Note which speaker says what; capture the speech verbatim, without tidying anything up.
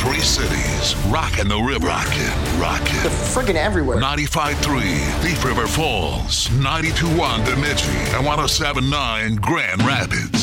Speaker 1: Three cities, rocking the river. Rockin', rockin'.
Speaker 2: They're freaking everywhere.
Speaker 1: ninety-five point three Thief River Falls, ninety-two point one Bemidji, and one oh seven point nine Grand Rapids.